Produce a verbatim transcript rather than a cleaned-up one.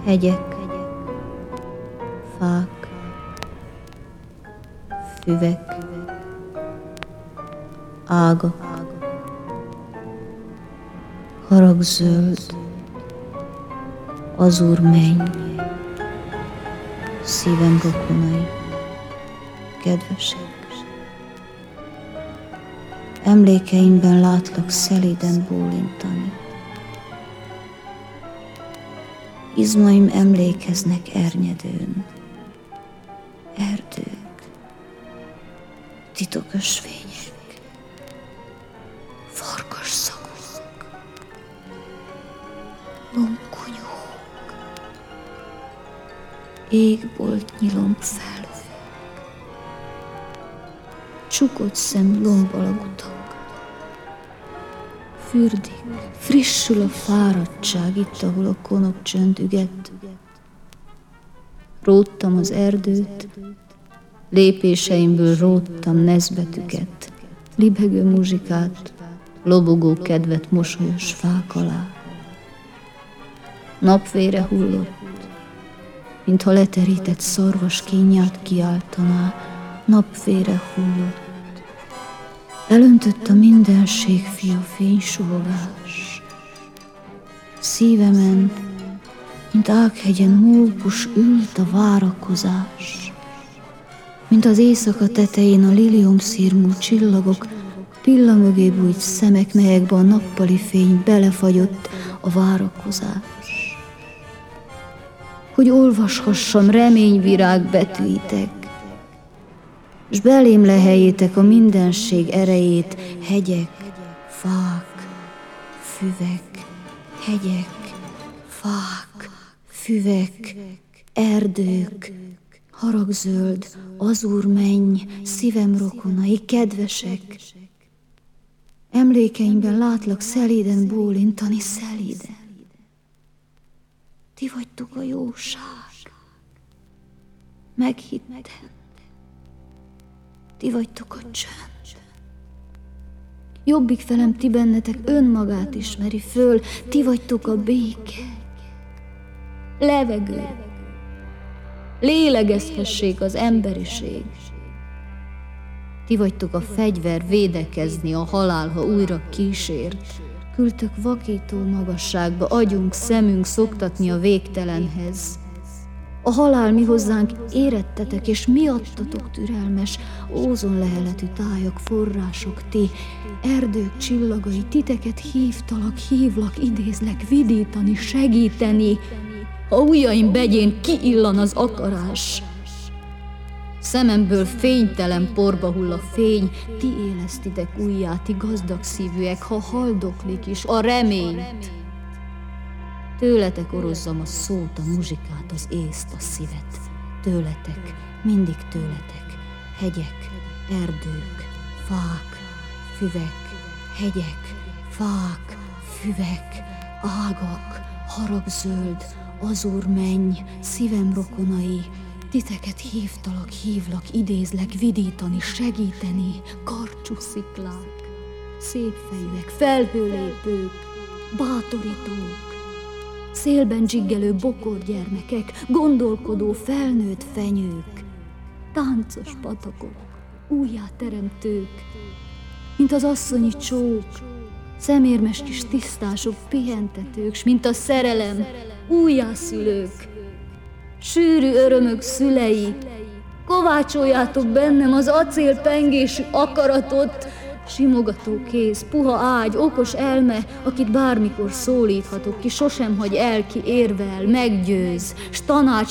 hegyek, fák, füvek, ágak, haragzöld, azúr menny, szívem rokonai, kedvesek. Emlékeimben látlak szelíden bólintani. Izmaim emlékeznek ernyedőn, erdők, titkos fények, farkas szagok, lombkonyók, égboltnyi lombfelhők, csukott szem lombalagutak. Fürdik, frissül a fáradtság itt, ahol a konok csönd üget. Róttam az erdőt, lépéseimből róttam nezbetüket, libegő muzsikát, lobogó kedvet mosolyos fák alá. Napvére hullott, mintha leterített szarvas kínját kiáltaná, napvére hullott. Elöntött a mindenség fia fénysuhogás. Szívemen, mint Ághegyen mókus ült a várakozás. Mint az éjszaka tetején a liliomszirmú csillagok, pilla mögé bújt szemek, melyekbe a nappali fény belefagyott a várakozás. Hogy olvashassam reményvirág betűitek, s belém lehelyétek a mindenség erejét, hegyek, fák, füvek, hegyek, fák, füvek, erdők, haragzöld, azúr menny, szívem rokonai, kedvesek. Emlékeimben látlak szelíden bólintani, szelíden. Ti vagytok a jóság, meghittem. Ti vagytok a csönd. Jobbik felem ti bennetek önmagát ismeri föl, ti vagytok a béke. Levegő. Lélegezhessék az emberiség. Ti vagytok a fegyver védekezni a halál, ha újra kísér. Küldtök vakító magasságba, agyunk, szemünk szoktatni a végtelenhez. A halál mi hozzánk érettetek, és miattatok türelmes, ózon leheletű tájak, források ti, erdők csillagai, titeket hívtalak, hívlak, idézlek, vidítani, segíteni. Ha ujjaim begyén kiillan az akarás, szememből fénytelen porba hull a fény, ti élesztitek újjá, ti gazdag szívűek, ha haldoklik is a reményt. Tőletek orozzam a szót, a muzsikát, az észt, a szívet. Tőletek, mindig tőletek, hegyek, erdők, fák, füvek, hegyek, fák, füvek, ágak, haragzöld, azúr menny, szívem rokonai, titeket hívtalak, hívlak, idézlek, vidítani, segíteni, karcsú sziklák, szépfejűek, felhőlépők, bátorítók, szélben dzsiggelő bokorgyermekek, gondolkodó felnőtt fenyők, táncos patakok, újjáteremtők, mint az asszonyi csók, szemérmes kis tisztások, pihentetők, s mint a szerelem, újjászülők, sűrű örömök szülei, kovácsoljátok bennem az acélpengésű akaratot, simogató kéz, puha ágy, okos elme, akit bármikor szólíthatok ki, sosem hagy el, ki érvel, meggyőz, s tanács